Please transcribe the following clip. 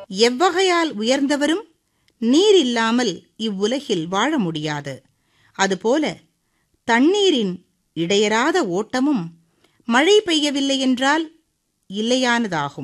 எவ்வகையால் உயர்ந்தவரும் நீர் இல்லாமல் இவ்வுலகில் வாழ முடியாது. அதுபோல தண்ணீரின் இடையறாத ஓட்டமும் மழை பெய்யவில்லை என்றால் இல்லையானதாகும்.